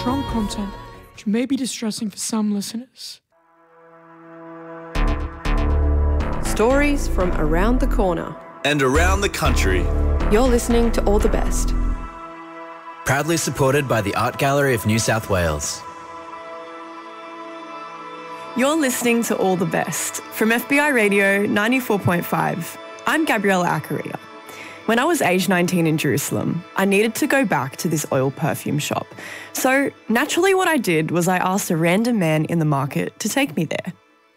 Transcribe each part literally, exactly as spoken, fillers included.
strong content which may be distressing for some listeners. Stories from around the corner and around the country. You're listening to All the Best. Proudly supported by the Art Gallery of New South Wales. You're listening to All the Best from F B I Radio ninety-four point five. I'm Gabriella Accaria. When I was age nineteen in Jerusalem, I needed to go back to this oil perfume shop. So naturally what I did was I asked a random man in the market to take me there.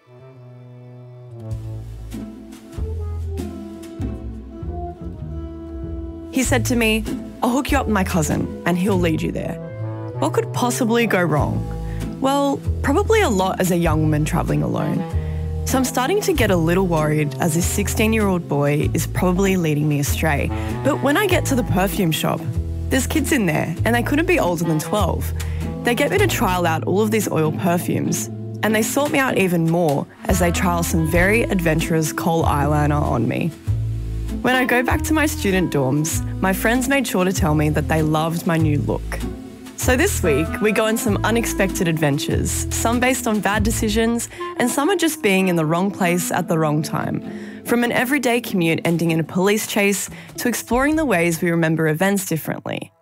He said to me, "I'll hook you up with my cousin and he'll lead you there." What could possibly go wrong? Well, probably a lot as a young woman travelling alone. So I'm starting to get a little worried as this sixteen-year-old boy is probably leading me astray. But when I get to the perfume shop, there's kids in there and they couldn't be older than twelve. They get me to trial out all of these oil perfumes and they sort me out even more as they trial some very adventurous kohl eyeliner on me. When I go back to my student dorms, my friends made sure to tell me that they loved my new look. So this week, we go on some unexpected adventures, some based on bad decisions, and some are just being in the wrong place at the wrong time. From an everyday commute ending in a police chase to exploring the ways we remember events differently.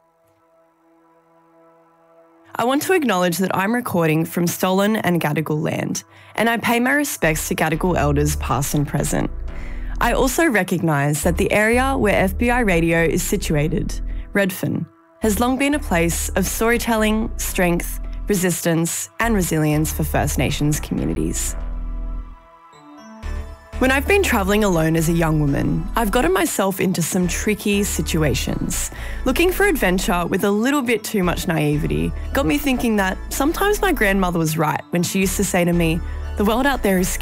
I want to acknowledge that I'm recording from stolen and Gadigal land, and I pay my respects to Gadigal elders past and present. I also recognise that the area where F B I Radio is situated, Redfern, has long been a place of storytelling, strength, resistance and resilience for First Nations communities. When I've been travelling alone as a young woman, I've gotten myself into some tricky situations. Looking for adventure with a little bit too much naivety got me thinking that sometimes my grandmother was right when she used to say to me, "The world out there is